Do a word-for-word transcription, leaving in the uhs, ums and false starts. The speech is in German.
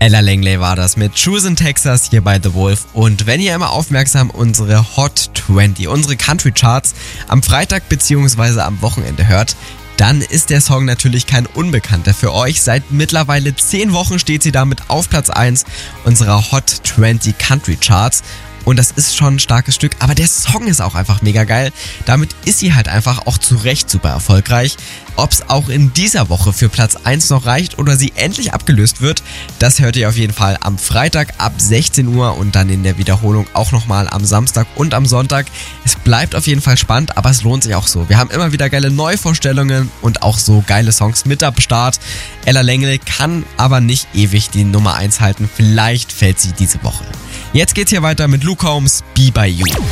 Ella Langley war das mit Choose in Texas hier bei The Wolf. Und wenn ihr immer aufmerksam unsere Hot zwanzig, unsere Country Charts am Freitag bzw. am Wochenende hört, dann ist der Song natürlich kein Unbekannter für euch. Seit mittlerweile zehn Wochen steht sie damit auf Platz eins unserer Hot zwanzig Country Charts. Und das ist schon ein starkes Stück, aber der Song ist auch einfach mega geil. Damit ist sie halt einfach auch zu Recht super erfolgreich. Ob es auch in dieser Woche für Platz eins noch reicht oder sie endlich abgelöst wird, das hört ihr auf jeden Fall am Freitag ab sechzehn Uhr und dann in der Wiederholung auch nochmal am Samstag und am Sonntag. Es bleibt auf jeden Fall spannend, aber es lohnt sich auch so. Wir haben immer wieder geile Neuvorstellungen und auch so geile Songs mit am Start. Ella Langley kann aber nicht ewig die Nummer eins halten. Vielleicht fällt sie diese Woche. Jetzt geht's hier weiter mit Luke Combs, Be By You.